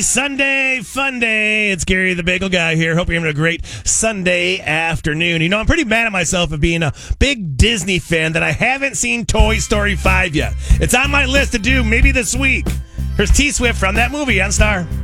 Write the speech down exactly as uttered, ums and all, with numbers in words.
Sunday fun day. It's Gary the Bagel Guy here. Hope you're having a great Sunday afternoon. You know, I'm pretty mad at myself for being a big Disney fan that I haven't seen Toy Story five yet. It's on my list to do maybe this week. Here's T-Swift from that movie on Star.